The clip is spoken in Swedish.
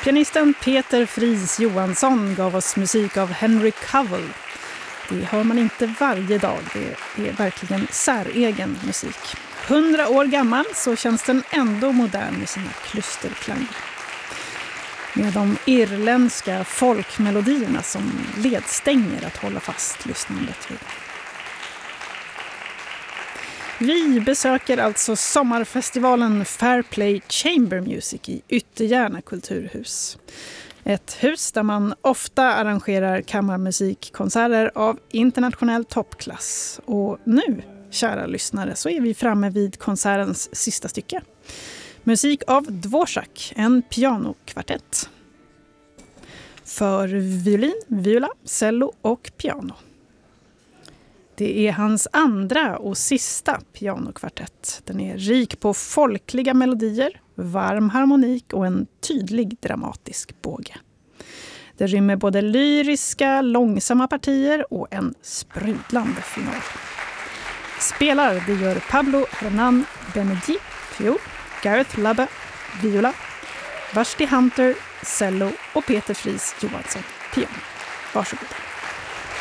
Pianisten Peter Fries Johansson gav oss musik av Henry Cowell. Det hör man inte varje dag, det är verkligen säregen musik. 100 år gammal så känns den ändå modern med sina klusterklang. Med de irländska folkmelodierna som ledstänger att hålla fast lyssnandet vid. Vi besöker alltså sommarfestivalen Fairplay Chamber Music i Ytterjärna kulturhus. Ett hus där man ofta arrangerar kammarmusikkonserter av internationell toppklass. Och nu, kära lyssnare, så är vi framme vid konsertens sista stycke. Musik av Dvorak, en pianokvartett. För violin, viola, cello och piano. Det är hans andra och sista pianokvartett. Den är rik på folkliga melodier, varm harmonik och en tydlig dramatisk båge. Det rymmer både lyriska, långsamma partier och en sprudlande final. Spelar det gör Pablo Hernan Benedji, fiol, Gareth Labbe, viola, Vashti Hunter, cello och Peter Fries Johansson, piano. Varsågoda.